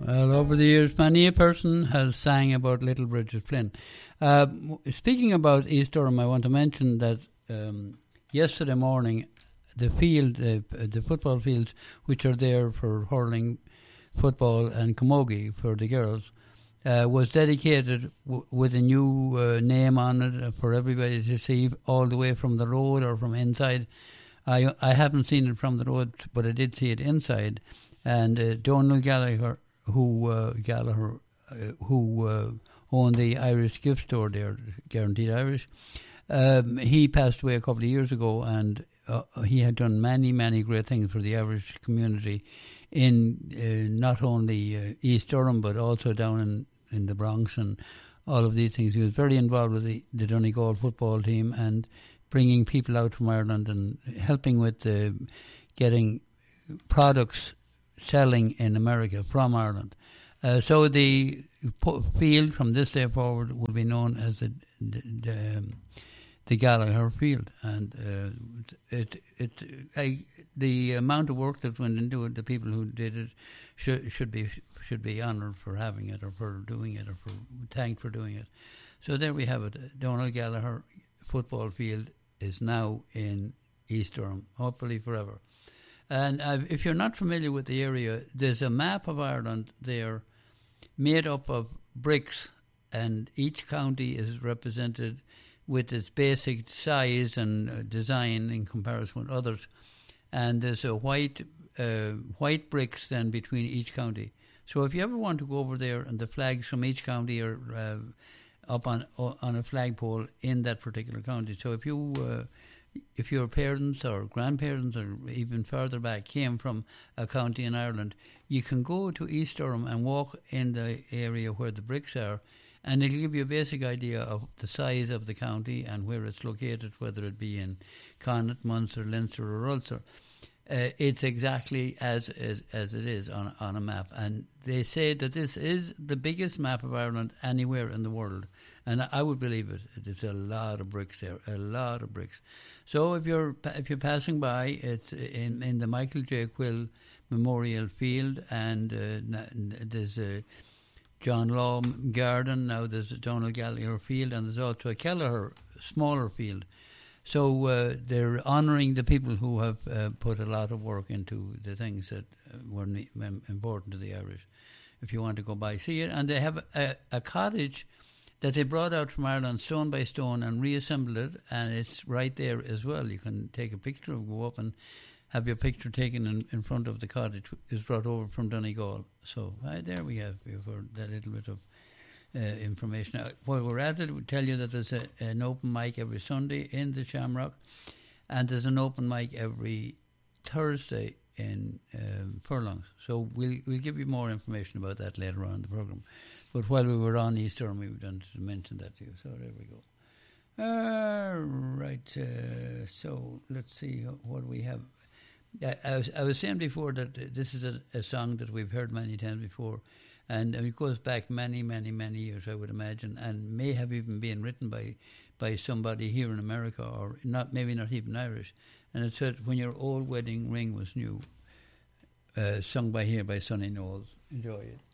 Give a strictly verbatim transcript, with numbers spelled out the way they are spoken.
Well, over the years, many a person has sang about Little Bridget Flynn. Uh, speaking about East Durham, I want to mention that um, yesterday morning, the field, uh, the football fields, which are there for hurling, football and camogie for the girls, uh, was dedicated w- with a new uh, name on it for everybody to see all the way from the road or from inside. I I haven't seen it from the road, but I did see it inside. And uh, Donald Gallagher, who uh, Gallagher, uh, who uh, owned the Irish gift store there, Guaranteed Irish, um, he passed away a couple of years ago, and uh, he had done many, many great things for the Irish community in uh, not only uh, East Durham but also down in, in the Bronx and all of these things. He was very involved with the, the Donegal football team and bringing people out from Ireland and helping with uh, getting products selling in America from Ireland. Uh, so the po- field from this day forward will be known as the the, the, um, the Gallagher Field, and uh, it it I, the amount of work that went into it, the people who did it should should be should be honoured for having it or for doing it or for thanked for doing it. So there we have it. Donald Gallagher Football Field is now in East Durham, hopefully forever. And uh, if you're not familiar with the area, there's a map of Ireland there made up of bricks, and each county is represented with its basic size and uh, design in comparison with others. And there's a white uh, white bricks then between each county. So if you ever want to go over there and the flags from each county are uh, up on on a flagpole in that particular county. So if you... Uh, If your parents or grandparents or even further back came from a county in Ireland, you can go to East Durham and walk in the area where the bricks are, and it'll give you a basic idea of the size of the county and where it's located, whether it be in Connacht, Munster, Leinster or Ulster. Uh, it's exactly as, as as it is on on a map, and they say that this is the biggest map of Ireland anywhere in the world, and I would believe it. There's a lot of bricks there, a lot of bricks. So if you're if you're passing by, it's in in the Michael J. Quill Memorial Field, and uh, there's a John Law Garden. Now there's a Donald Gallagher Field, and there's also a Kelleher smaller field. So uh, they're honouring the people who have uh, put a lot of work into the things that uh, were ne- important to the Irish. If you want to go by, see it. And they have a, a cottage that they brought out from Ireland stone by stone and reassembled it, and it's right there as well. You can take a picture, go up and have your picture taken in, in front of the cottage. It's brought over from Donegal. So uh, there we have you for that little bit of Uh, information. Now, while we're at it, we'll tell you that there's a, an open mic every Sunday in the Shamrock, and there's an open mic every Thursday in um, Furlongs. So we'll we'll give you more information about that later on in the programme. But while we were on East Durham, we wanted to mention that to you. So there we go. Uh, right. Uh, so let's see what we have. I, I, was, I was saying before that this is a, a song that we've heard many times before. And it goes back many, many, many years, I would imagine, and may have even been written by by somebody here in America, or not, maybe not even Irish. And it said, "When your old wedding ring was new," uh, sung by here by Sonny Knowles. Enjoy it.